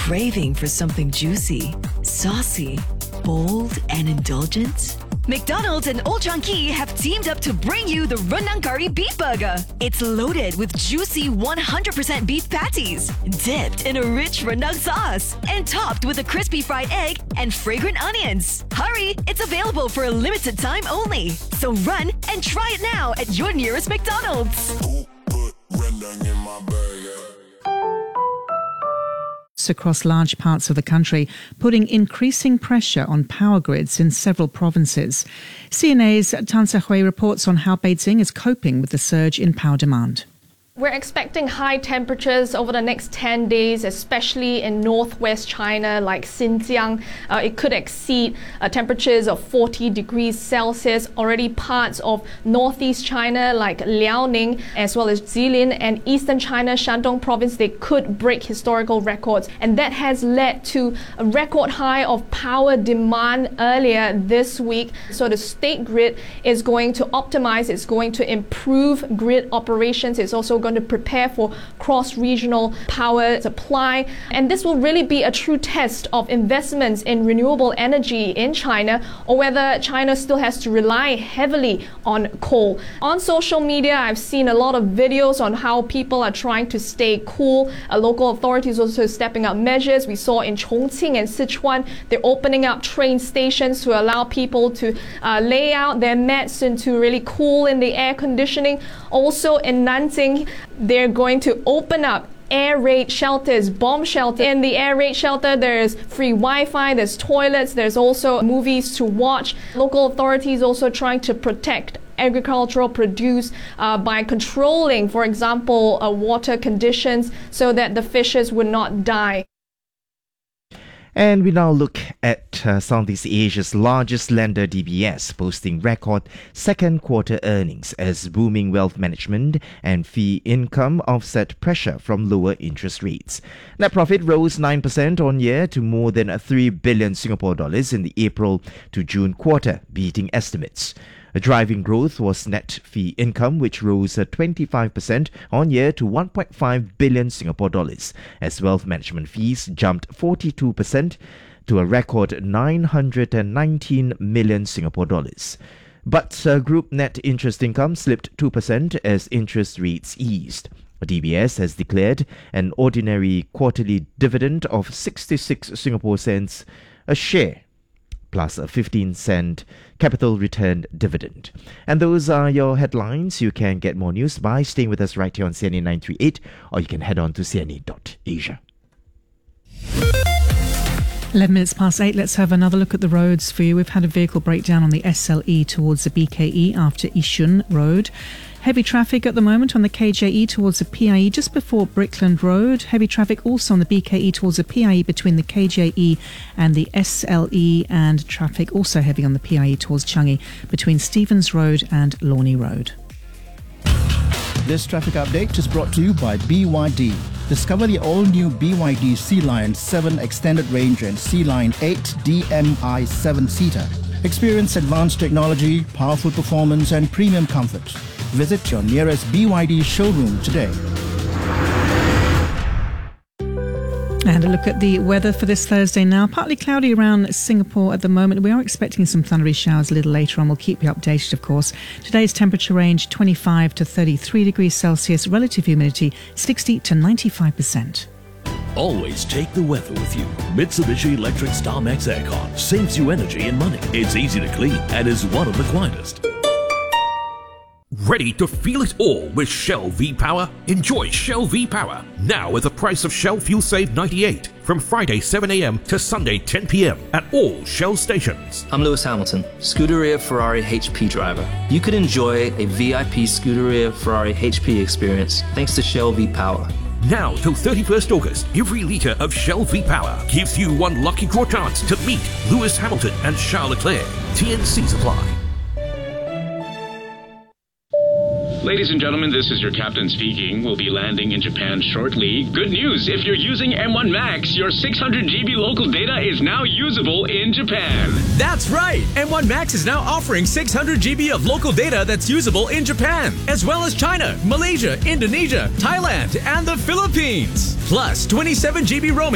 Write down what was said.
craving for something juicy, saucy, bold, and indulgent? McDonald's and Old Chang Kee have teamed up to bring you the Rendang Curry Beef Burger. It's loaded with juicy 100% beef patties, dipped in a rich rendang sauce, and topped with a crispy fried egg and fragrant onions. Hurry, it's available for a limited time only. So run and try it now at your nearest McDonald's. Put rendang in my burger. Across large parts of the country, putting increasing pressure on power grids in several provinces. CNA's Tan Se-Hui reports on how Beijing is coping with the surge in power demand. We're expecting high temperatures over the next 10 days, especially in northwest China like Xinjiang. It could exceed temperatures of 40 degrees Celsius. Already parts of northeast China like Liaoning as well as Jilin and eastern China, Shandong province, they could break historical records. And that has led to a record high of power demand earlier this week. So the state grid is going to optimize, it's going to improve grid operations. It's also going to prepare for cross-regional power supply. And this will really be a true test of investments in renewable energy in China, or whether China still has to rely heavily on coal. On social media, I've seen a lot of videos on how people are trying to stay cool. Local authorities also stepping up measures. We saw in Chongqing and Sichuan, they're opening up train stations to allow people to lay out their mats and to really cool in the air conditioning. Also in Nanjing, they're going to open up air raid shelters, bomb shelter. In the air raid shelter, there's free Wi-Fi, there's toilets, there's also movies to watch. Local authorities also trying to protect agricultural produce by controlling, for example, water conditions so that the fishes would not die. And we now look at Southeast Asia's largest lender, DBS, posting record second quarter earnings as booming wealth management and fee income offset pressure from lower interest rates. Net profit rose 9% on year to more than 3 billion Singapore dollars in the April to June quarter, beating estimates. Driving growth was net fee income, which rose 25% on year to 1.5 billion Singapore dollars, as wealth management fees jumped 42% to a record 919 million Singapore dollars. But group net interest income slipped 2% as interest rates eased. DBS has declared an ordinary quarterly dividend of 66 Singapore cents a share, plus a 15-cent capital return dividend. And those are your headlines. You can get more news by staying with us right here on CNA 938, or you can head on to cna.asia. 11 minutes past 8, let's have another look at the roads for you. We've had a vehicle breakdown on the SLE towards the BKE after Yishun Road. Heavy traffic at the moment on the KJE towards the PIE just before Brickland Road. Heavy traffic also on the BKE towards the PIE between the KJE and the SLE, and traffic also heavy on the PIE towards Changi between Stevens Road and Lornie Road. This traffic update is brought to you by BYD. Discover the all-new BYD Sea Lion 7 Extended Range and Sea Lion 8 DMI 7-seater. Experience advanced technology, powerful performance and premium comfort. Visit your nearest BYD showroom today. And a look at the weather for this Thursday now. Partly cloudy around Singapore at the moment. We are expecting some thundery showers a little later on. We'll keep you updated, of course. Today's temperature range 25 to 33 degrees Celsius. Relative humidity 60 to 95%. Always take the weather with you. Mitsubishi Electric StarMax Aircon saves you energy and money. It's easy to clean and is one of the quietest. Ready to feel it all with Shell V-Power? Enjoy Shell V-Power now at the price of Shell Fuel Save 98 from Friday 7 a.m. to Sunday 10 p.m. at all Shell stations. I'm Lewis Hamilton, Scuderia Ferrari HP driver. You could enjoy a VIP Scuderia Ferrari HP experience thanks to Shell V-Power. Now till 31st August, every litre of Shell V-Power gives you one lucky draw chance to meet Lewis Hamilton and Charles Leclerc. TNCs apply. Ladies and gentlemen, this is your captain speaking. We'll be landing in Japan shortly. Good news! If you're using M1 Max, your 600 GB local data is now usable in Japan. That's right! M1 Max is now offering 600 GB of local data that's usable in Japan, as well as China, Malaysia, Indonesia, Thailand, and the Philippines. Plus 27 GB roaming